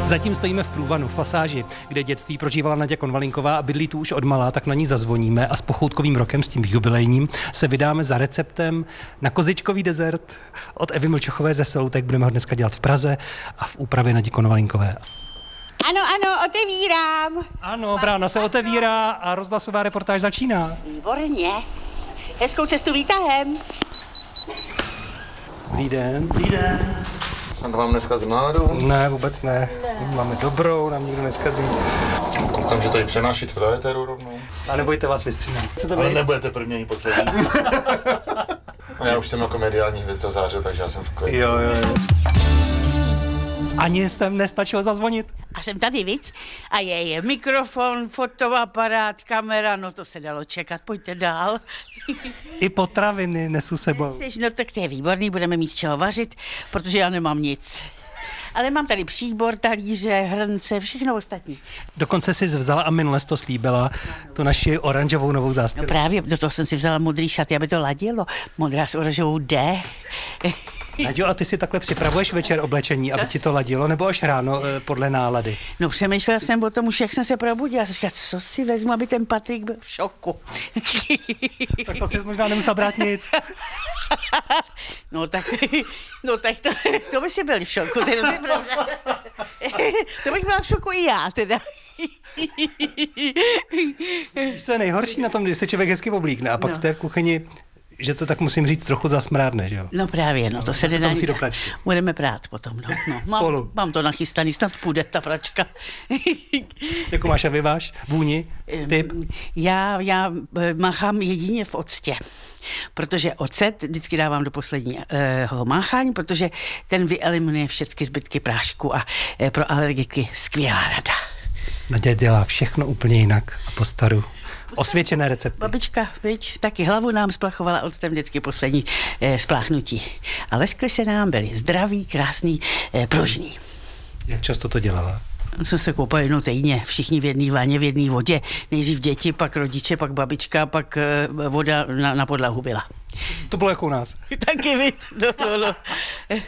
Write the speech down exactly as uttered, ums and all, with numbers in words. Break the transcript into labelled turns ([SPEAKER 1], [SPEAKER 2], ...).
[SPEAKER 1] Zatím stojíme v Průvanu, v pasáži, kde dětství prožívala Naďa Konvalinková a bydlí tu už od malá, tak na ní zazvoníme a s pochoutkovým rokem, s tím jubilejním, se vydáme za receptem na kozičkový dezert od Evy Mlčochové ze Seloutek. Budeme ho dneska dělat v Praze a v úpravě Nadi Konvalinkové.
[SPEAKER 2] Ano, ano, otevírám.
[SPEAKER 1] Ano, brána se otevírá a rozhlasová reportáž začíná.
[SPEAKER 2] Výborně. Hezkou cestu výtahem.
[SPEAKER 1] Dobrý den. Dobrý den.
[SPEAKER 3] Jsem to vám neskazím náladu?
[SPEAKER 1] Ne, vůbec ne. ne. Máme dobrou, nám nikdo neskazí.
[SPEAKER 3] Koukám, že tady přenášíte do éteru rovnou.
[SPEAKER 1] A nebojte, vás vystřídám.
[SPEAKER 3] Ale nebudete první ani poslední. A já už jsem jako mediální hvězda zářil, takže já jsem v klidu.
[SPEAKER 1] Jo, jo, jo. Ani jsem nestačil zazvonit.
[SPEAKER 2] A jsem tady, viď? A je, je mikrofon, fotoaparát, kamera, no to se dalo čekat, pojďte dál.
[SPEAKER 1] I potraviny nesu sebou.
[SPEAKER 2] Jseš, no tak to je výborný, budeme mít z čeho vařit, protože já nemám nic. Ale mám tady příbor, talíře, hrnce, všechno ostatní.
[SPEAKER 1] Dokonce jsi vzala a minule jsi to slíbila, tu naši oranžovou novou
[SPEAKER 2] No
[SPEAKER 1] zástěru.
[SPEAKER 2] právě, do toho jsem si vzala modrý šaty, aby to ladilo. Modrá s oranžovou D.
[SPEAKER 1] Naďo, a ty si takhle připravuješ večer oblečení, aby ti to ladilo, nebo až ráno eh, podle nálady?
[SPEAKER 2] No přemýšlela jsem o tom už, jak jsem se probudila. Jsem říkala, co si vezmu, aby ten Patrik byl v šoku.
[SPEAKER 1] Tak to jsi možná nemusela brát nic.
[SPEAKER 2] No tak, no tak to, to by si byl v šoku. To, je pravda. To bych byla v šoku i já teda.
[SPEAKER 1] Víš, co je nejhorší na tom, když se člověk hezky oblíkne a pak
[SPEAKER 2] No.
[SPEAKER 1] v té kuchyni, že to tak musím říct, trochu zasmrádne, že jo?
[SPEAKER 2] No právě, no to se
[SPEAKER 1] to se
[SPEAKER 2] nedá.
[SPEAKER 1] to musí
[SPEAKER 2] nic-
[SPEAKER 1] do pračky.
[SPEAKER 2] Budeme prát potom, no. no
[SPEAKER 1] Spolu.
[SPEAKER 2] mám, mám to nachystaný, snad půjde ta pračka.
[SPEAKER 1] Jakou máš a vyváš? Vůni? Typ?
[SPEAKER 2] Já, já eh, máchám jedině v octě, protože ocet vždycky dávám do posledního máchání, protože ten vyeliminuje všechny zbytky prášku a eh, pro alergiky skvělá rada.
[SPEAKER 1] Naďa dělá všechno úplně jinak a po staru. Osvědčené recepty.
[SPEAKER 2] Babička, viď, taky hlavu nám splachovala octem vždycky poslední eh, spláchnutí. A leskly se nám, byli zdraví, krásný, eh, pružný.
[SPEAKER 1] Jak často to dělala?
[SPEAKER 2] Jsem se koupal jednou týdně, všichni v jedné vaně, v jedné vodě. Nejdřív děti, pak rodiče, pak babička, pak eh, voda na, na podlahu byla.
[SPEAKER 1] To bylo jako u nás.
[SPEAKER 2] Taky, viď? No, no, no.